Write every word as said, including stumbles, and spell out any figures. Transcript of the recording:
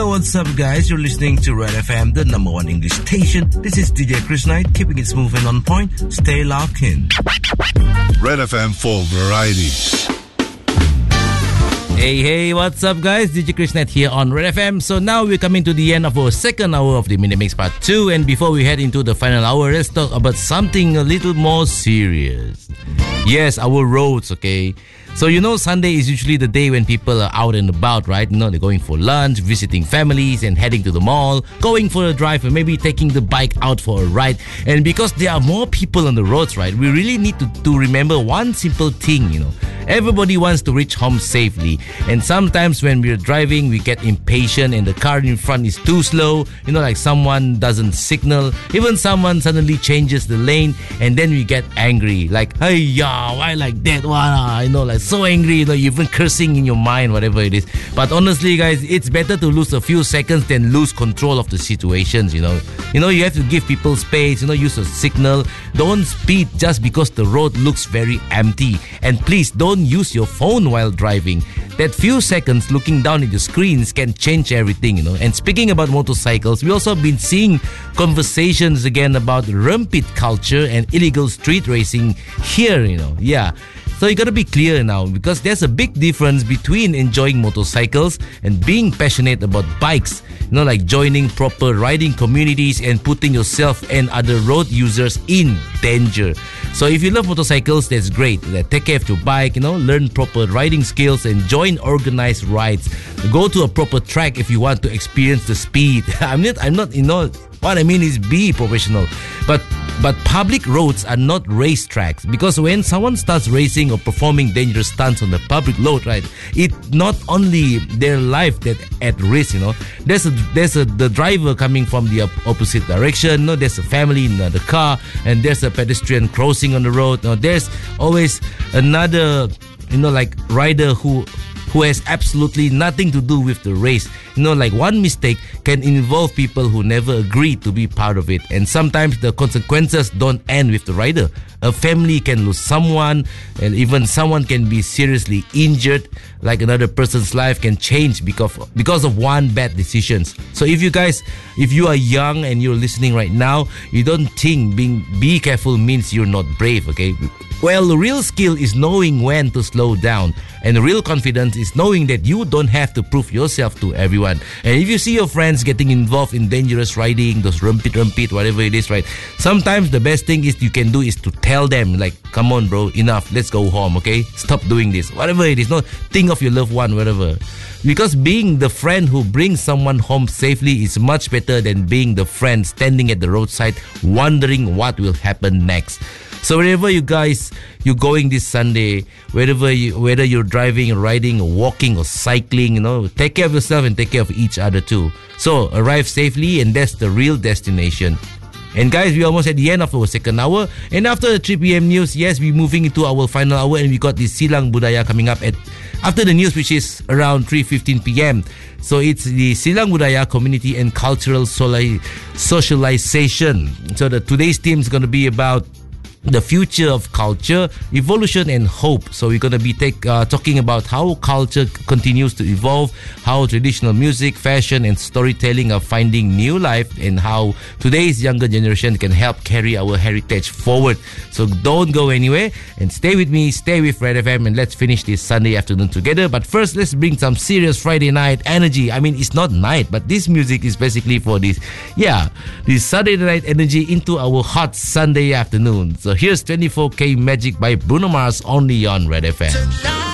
what's up, guys? You're listening to Red F M, the number one English station. This is D J Chris Knight, keeping it smooth and on point. Stay locked in. Red F M for variety. Hey, hey, what's up, guys? D J Chris Knight here on Red F M. So now we're coming to the end of our second hour of the Mini Mix Part two. And before we head into the final hour, let's talk about something a little more serious. Yes, our roads, okay? So, you know, Sunday is usually the day when people are out and about, right? You know, they're going for lunch, visiting families and heading to the mall, going for a drive or maybe taking the bike out for a ride. And because there are more people on the roads, right, we really need to, to remember one simple thing, you know. Everybody wants to reach home safely. And sometimes when we're driving, we get impatient and the car in front is too slow. You know, like someone doesn't signal. Even someone suddenly changes the lane and then we get angry. Like, hey, yeah, why like that? Wow, you know, like so angry, you know, even cursing in your mind, whatever it is. But honestly, guys, it's better to lose a few seconds than lose control of the situations, you know. You know, you have to give people space, you know, use a signal. Don't speed just because the road looks very empty. And please, don't use your phone while driving. That few seconds looking down at the screens can change everything, you know. And speaking about motorcycles, we also have been seeing conversations again about rumpit culture and illegal street racing here, you know. Yeah. So you gotta be clear now, because there's a big difference between enjoying motorcycles and being passionate about bikes. You know, like joining proper riding communities and putting yourself and other road users in danger. So if you love motorcycles, that's great. Take care of your bike, you know, learn proper riding skills and join organized rides. Go to a proper track if you want to experience the speed. I'm not, I'm not, you know, what I mean is be professional. But but public roads are not race tracks, because when someone starts racing or performing dangerous stunts on the public road, right, it not only their life that at risk, you know. There's a there's a the driver coming from the opposite direction, you know, there's a family in the car, and there's a pedestrian crossing on the road. You know, there's always another, you know, like rider who who has absolutely nothing to do with the race. You know, like one mistake can involve people who never agreed to be part of it. And sometimes the consequences don't end with the rider. A family can lose someone, and even someone can be seriously injured. Like another person's life can change because of, because of one bad decision. So if you guys, if you are young and you're listening right now, you don't think being be careful means you're not brave, okay? Well, the real skill is knowing when to slow down. And the real confidence is knowing that you don't have to prove yourself to everyone. And if you see your friends getting involved in dangerous riding, those rumpit, rumpit, whatever it is, right? Sometimes the best thing is you can do is to tell them, like, come on, bro, enough, let's go home, okay? Stop doing this. Whatever it is, no, think of your loved one, whatever. Because being the friend who brings someone home safely is much better than being the friend standing at the roadside wondering what will happen next. So wherever you guys, you're going this Sunday, wherever you, whether you're driving, riding, or walking, or cycling, you know, take care of yourself and take care of each other too. So arrive safely, and that's the real destination. And guys, we're almost at the end of our second hour. And after the three p.m. news, yes, we're moving into our final hour, and we got the Silang Budaya coming up at after the news, which is around three fifteen p.m. So it's the Silang Budaya Community and Cultural Soli- Socialization. So the today's theme is going to be about the future of culture, evolution and hope. So we're going to be take, uh, talking about how culture continues to evolve, how traditional music, fashion and storytelling are finding new life, and how today's younger generation can help carry our heritage forward. So don't go anywhere and stay with me, stay with Red F M, and let's finish this Sunday afternoon together. But first, let's bring some serious Friday night energy. I mean, it's not night, but this music is basically for this, yeah, this Sunday night energy into our hot Sunday afternoon. So here's twenty-four K Magic by Bruno Mars, only on Red F M.